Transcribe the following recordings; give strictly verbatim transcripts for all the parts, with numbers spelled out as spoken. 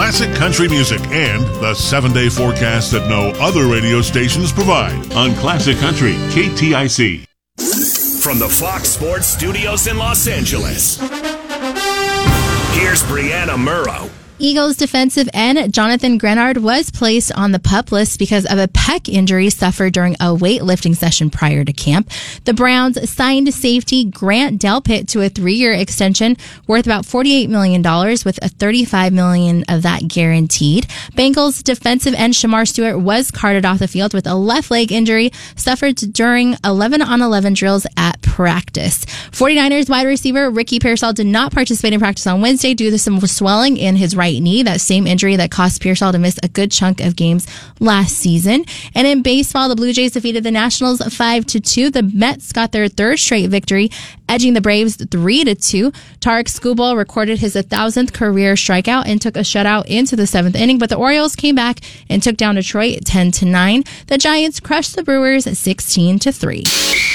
classic country music and the seven-day forecast that no other radio stations provide on Classic Country K T I C. From the Fox Sports Studios in Los Angeles, here's Brianna Murrow. Eagles defensive end Jonathan Grenard was placed on the PUP list because of a pec injury suffered during a weightlifting session prior to camp. The Browns signed safety Grant Delpit to a three-year extension worth about forty-eight million dollars, with a thirty-five million dollars of that guaranteed. Bengals defensive end Shamar Stewart was carted off the field with a left leg injury suffered during eleven on eleven drills at practice. 49ers wide receiver Ricky Pearsall did not participate in practice on Wednesday due to some swelling in his right knee, that same injury that cost Pearsall to miss a good chunk of games last season. And in baseball, the Blue Jays defeated the Nationals five to two. The Mets got their third straight victory, edging the Braves three to two. Tarek Skubal recorded his thousandth career strikeout and took a shutout into the seventh inning, but the Orioles came back and took down Detroit ten to nine. The Giants crushed the Brewers sixteen to three.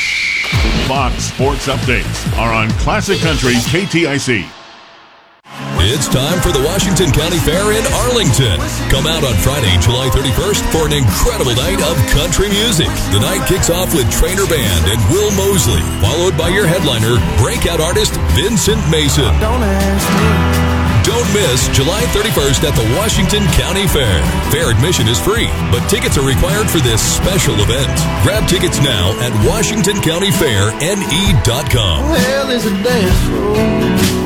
Fox Sports Updates are on Classic Country K T I C. It's time for the Washington County Fair in Arlington. Come out on Friday, July thirty-first for an incredible night of country music. The night kicks off with Trainer Band and Will Mosley, followed by your headliner, breakout artist Vincent Mason. Don't miss July thirty-first at the Washington County Fair. Fair admission is free, but tickets are required for this special event. Grab tickets now at washington county fair n e dot com. Well, there's a dance floor.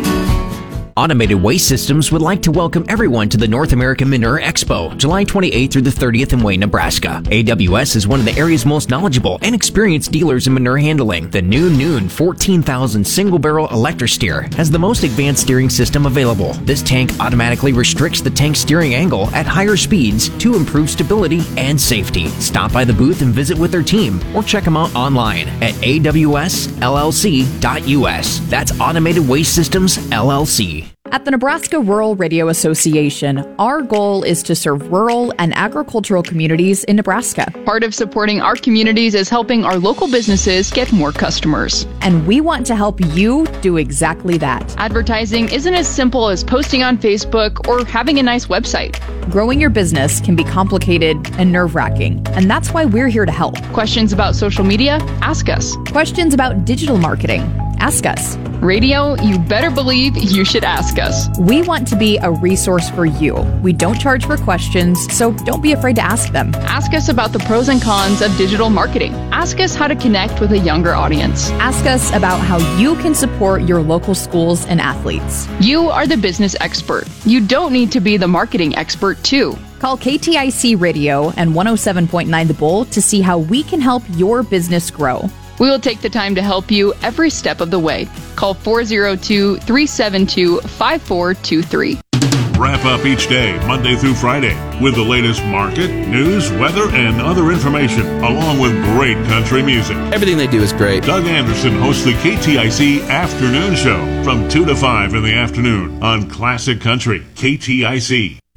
Automated Waste Systems would like to welcome everyone to the North American Manure Expo, July twenty-eighth through the thirtieth in Wayne, Nebraska. A W S is one of the area's most knowledgeable and experienced dealers in manure handling. The new Noon fourteen thousand single-barrel Electrosteer has the most advanced steering system available. This tank automatically restricts the tank's steering angle at higher speeds to improve stability and safety. Stop by the booth and visit with their team, or check them out online at a w s l l c dot u s. That's Automated Waste Systems, L L C. At the Nebraska Rural Radio Association, our goal is to serve rural and agricultural communities in Nebraska. Part of supporting our communities is helping our local businesses get more customers. And we want to help you do exactly that. Advertising isn't as simple as posting on Facebook or having a nice website. Growing your business can be complicated and nerve-wracking, and that's why we're here to help. Questions about social media? Ask us. Questions about digital marketing? Ask us. Radio, you better believe you should ask us. We want to be a resource for you. We don't charge for questions, so don't be afraid to ask them. Ask us about the pros and cons of digital marketing. Ask us how to connect with a younger audience. Ask us about how you can support your local schools and athletes. You are the business expert. You don't need to be the marketing expert, too. Call K T I C Radio and one oh seven point nine The Bull to see how we can help your business grow. We will take the time to help you every step of the way. Call four oh two, three seven two, five four two three. Wrap up each day, Monday through Friday, with the latest market, news, weather, and other information, along with great country music. Everything they do is great. Doug Anderson hosts the K T I C Afternoon Show from two to five in the afternoon on Classic Country K T I C.